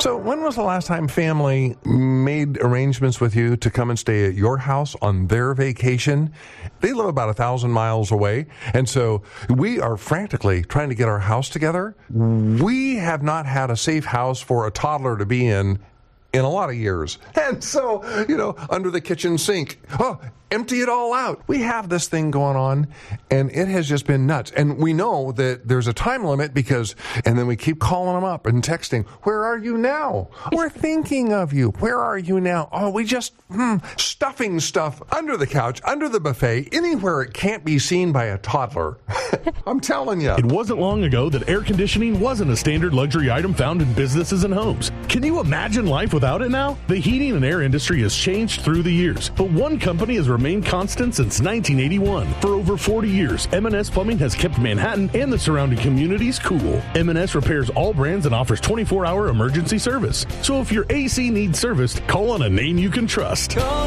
So when was the last time family made arrangements with you to come and stay at your house on their vacation? They live about 1,000 miles away, and so we are frantically trying to get our house together. We have not had a safe house for a toddler to be in a lot of years. And so, under the kitchen sink, empty it all out. We have this thing going on, and it has just been nuts. And we know that there's a time limit and then we keep calling them up and texting, where are you now? We're thinking of you. Where are you now? Oh, we just, stuffing stuff under the couch, under the buffet, anywhere it can't be seen by a toddler. I'm telling you. It wasn't long ago that air conditioning wasn't a standard luxury item found in businesses and homes. Can you imagine life without it now? The heating and air industry has changed through the years, but one company has remained constant since 1981. For over 40 years, M&S Plumbing has kept Manhattan and the surrounding communities cool. M&S repairs all brands and offers 24-hour emergency service. So if your AC needs serviced, call on a name you can trust.